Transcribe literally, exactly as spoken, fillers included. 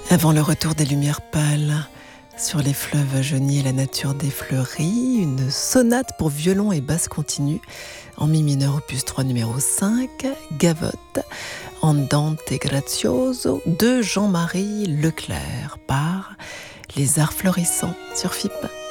Avant le retour des lumières pâles sur les fleuves jaunis et la nature défleurie, une sonate pour violon et basse continue en mi mineur opus trois numéro cinq, Gavotte, Andante Grazioso de Jean-Marie Leclerc par Les Arts Florissants sur F I P.